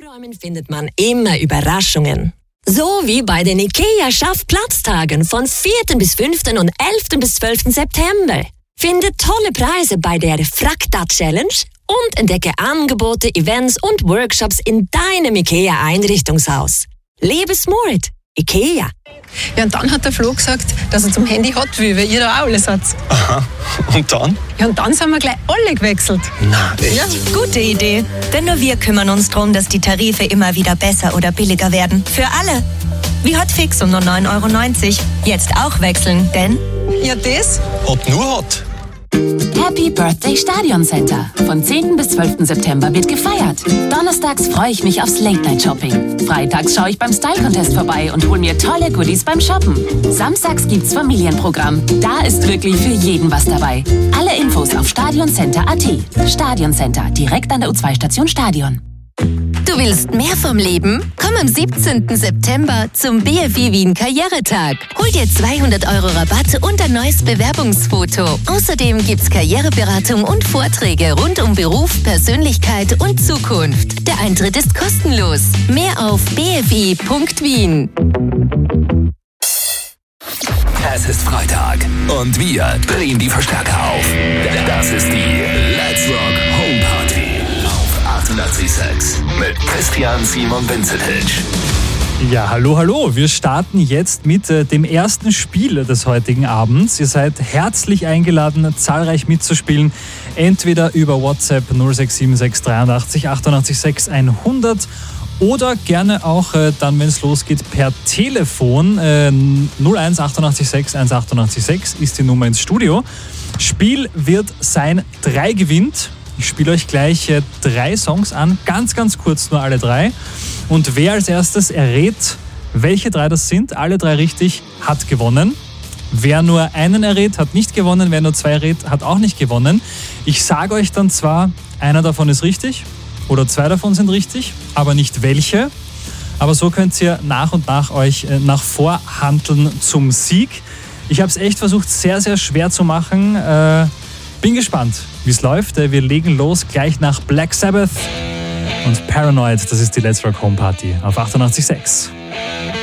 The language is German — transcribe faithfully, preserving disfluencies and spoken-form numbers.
Aufräumen findet man immer Überraschungen. So wie bei den IKEA Schaffplatztagen von vierten bis fünften und elften bis zwölften September. Finde tolle Preise bei der Frakta Challenge und entdecke Angebote, Events und Workshops in deinem IKEA-Einrichtungshaus. Lebe smart. IKEA. Ja, und dann hat der Flo gesagt, dass er zum Handy hat will, weil ihr da auch alles habt. Aha. Und dann? Ja, und dann sind wir gleich alle gewechselt. Na, echt? Ja. Gute Idee. Denn nur wir kümmern uns darum, dass die Tarife immer wieder besser oder billiger werden. Für alle. Wie Hotfix um nur neun Euro neunzig. Jetzt auch wechseln, denn... Ja, das? Hot nur Hot. Happy Birthday Stadion Center. Von zehnten bis zwölften September wird gefeiert. Donnerstags freue ich mich aufs Late-Night-Shopping. Freitags schaue ich beim Style-Contest vorbei und hole mir tolle Goodies beim Shoppen. Samstags gibt's Familienprogramm. Da ist wirklich für jeden was dabei. Alle Infos auf stadioncenter punkt at. Stadion Center, direkt an der U zwei Station Stadion. Du willst mehr vom Leben? Komm am siebzehnten September zum B F I Wien Karrieretag. Hol dir zweihundert Euro Rabatt und ein neues Bewerbungsfoto. Außerdem gibt's Karriereberatung und Vorträge rund um Beruf, Persönlichkeit und Zukunft. Der Eintritt ist kostenlos. Mehr auf b f i punkt wien. Es ist Freitag und wir drehen die Verstärker auf. Das ist die Let's Rock Home Party auf achtundachtzig Komma sechs mit Christian Simon Vincetic. Ja, hallo, hallo. Wir starten jetzt mit äh, dem ersten Spiel des heutigen Abends. Ihr seid herzlich eingeladen, zahlreich mitzuspielen. Entweder über WhatsApp null sechs sieben sechs dreiundachtzig achtundachtzig sechs hundert oder gerne auch äh, dann, wenn es losgeht, per Telefon. Äh, null eins achtundachtzig sechs eins achtundachtzig sechs ist die Nummer ins Studio. Spiel wird sein drei gewinnt. Ich spiele euch gleich äh, drei Songs an, ganz, ganz kurz nur alle drei. Und wer als erstes errät, welche drei das sind, alle drei richtig, hat gewonnen. Wer nur einen errät, hat nicht gewonnen. Wer nur zwei errät, hat auch nicht gewonnen. Ich sage euch dann zwar, einer davon ist richtig oder zwei davon sind richtig, aber nicht welche. Aber so könnt ihr nach und nach euch äh, nach vorhandeln zum Sieg. Ich habe es echt versucht, sehr, sehr schwer zu machen. Äh, bin gespannt, wie es läuft. Wir legen los gleich nach Black Sabbath und Paranoid. Das ist die Let's Rock Home Party auf achtundachtzig Komma sechs.